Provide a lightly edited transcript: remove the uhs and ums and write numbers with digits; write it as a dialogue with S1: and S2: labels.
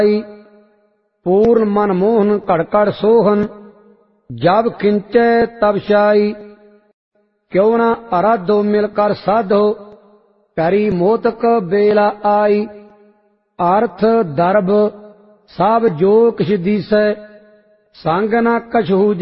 S1: पूर्ण मन मोहन कड़ कड़ सोहन, जब किंचै तब शाई। क्यों न आराधो मिलकर साधो, करी मोतक बेला आई। अर्थ दरब सब जो किछ दिसै, संग न कछहु